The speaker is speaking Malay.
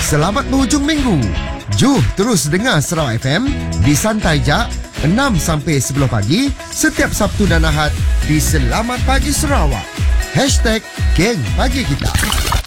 Selamat berhujung minggu. Juh terus dengar Sarawak FM di Santai Jak 6 sampai 10 pagi setiap Sabtu dan Ahad di Selamat Pagi Sarawak. #Geng Pagi Kita.